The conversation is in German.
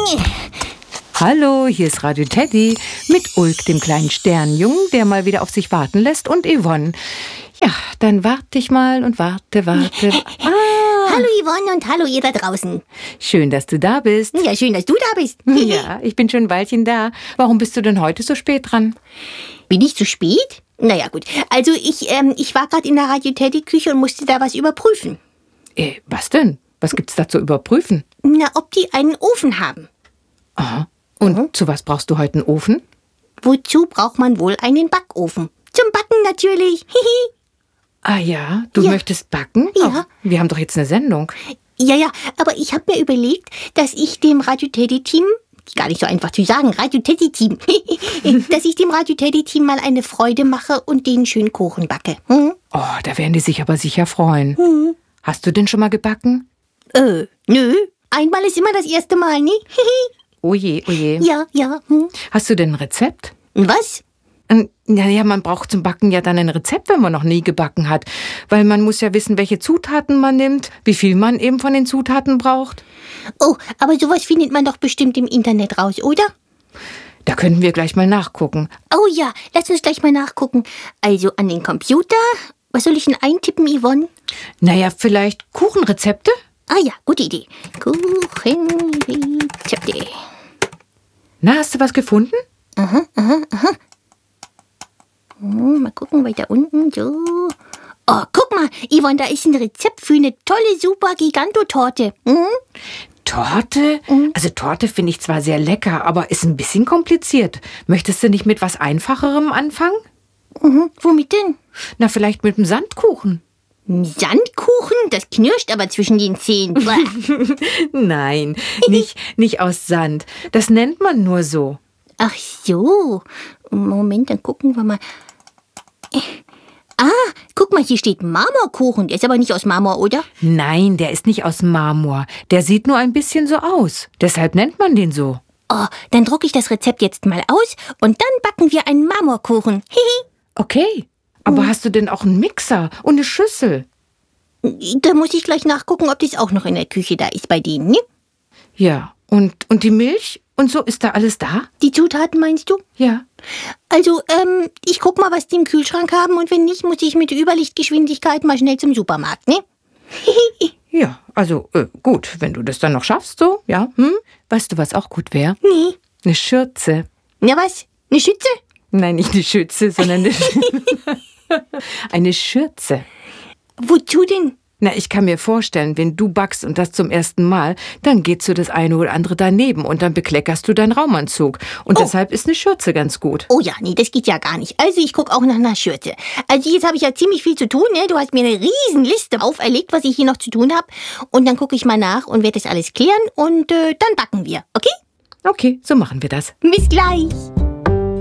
Hallo, hier ist Radio Teddy mit Ulk, dem kleinen Sternjungen, der mal wieder auf sich warten lässt, und Yvonne. Ja, dann warte ich mal und warte. Hallo Yvonne und hallo ihr da draußen. Schön, dass du da bist. Ja, schön, dass du da bist. Ja, ich bin schon ein Weilchen da. Warum bist du denn heute so spät dran? Bin ich zu spät? Naja, gut. Also ich war gerade in der Radio Teddy Küche und musste da was überprüfen. Was denn? Was gibt's da zu überprüfen? Na, ob die einen Ofen haben. Aha. Und zu was brauchst du heute einen Ofen? Wozu braucht man wohl einen Backofen? Zum Backen natürlich. Ah ja, du möchtest backen? Ja. Oh, wir haben doch jetzt eine Sendung. Ja, aber ich habe mir überlegt, dass ich dem Radio Teddy Team, gar nicht so einfach zu sagen, Radio Teddy Team, dass ich dem Radio Teddy Team mal eine Freude mache und denen schön Kuchen backe. Oh, da werden die sich aber sicher freuen. Hast du denn schon mal gebacken? Nö. Einmal ist immer das erste Mal, ne? Oje. Ja. Hast du denn ein Rezept? Was? Naja, man braucht zum Backen ja dann ein Rezept, wenn man noch nie gebacken hat. Weil man muss ja wissen, welche Zutaten man nimmt, wie viel man eben von den Zutaten braucht. Oh, aber sowas findet man doch bestimmt im Internet raus, oder? Da könnten wir gleich mal nachgucken. Oh ja, lass uns gleich mal nachgucken. Also an den Computer. Was soll ich denn eintippen, Yvonne? Naja, vielleicht Kuchenrezepte? Ah ja, gute Idee. Kuchenrezepte. Na, hast du was gefunden? Aha. Mal gucken, weiter unten, so. Oh, guck mal, Yvonne, da ist ein Rezept für eine tolle, super Gigantotorte. Torte? Also Torte finde ich zwar sehr lecker, aber ist ein bisschen kompliziert. Möchtest du nicht mit was Einfacherem anfangen? Womit denn? Na, vielleicht mit einem Sandkuchen. Sandkuchen? Das knirscht aber zwischen den Zähnen. Nein, nicht aus Sand. Das nennt man nur so. Ach so. Moment, dann gucken wir mal. Guck mal, hier steht Marmorkuchen. Der ist aber nicht aus Marmor, oder? Nein, der ist nicht aus Marmor. Der sieht nur ein bisschen so aus. Deshalb nennt man den so. Oh, dann drucke ich das Rezept jetzt mal aus und dann backen wir einen Marmorkuchen. Okay. Aber hast du denn auch einen Mixer und eine Schüssel? Da muss ich gleich nachgucken, ob das auch noch in der Küche da ist bei denen, ne? Ja, und die Milch? Und so, ist da alles da? Die Zutaten meinst du? Ja. Also, ich guck mal, was die im Kühlschrank haben und wenn nicht, muss ich mit Überlichtgeschwindigkeit mal schnell zum Supermarkt, ne? Ja, also gut, wenn du das dann noch schaffst, so, ja. Weißt du, was auch gut wäre? Nee. Eine Schürze. Na was? Eine Schütze? Nein, nicht eine Schürze, sondern eine Schürze. Wozu denn? Na, ich kann mir vorstellen, wenn du backst und das zum ersten Mal, dann geht so das eine oder andere daneben und dann bekleckerst du deinen Raumanzug. Und deshalb ist eine Schürze ganz gut. Oh ja, nee, das geht ja gar nicht. Also ich gucke auch nach einer Schürze. Also jetzt habe ich ja ziemlich viel zu tun, ne? Du hast mir eine riesen Liste auferlegt, was ich hier noch zu tun habe. Und dann gucke ich mal nach und werde das alles klären und dann backen wir, okay? Okay, so machen wir das. Bis gleich.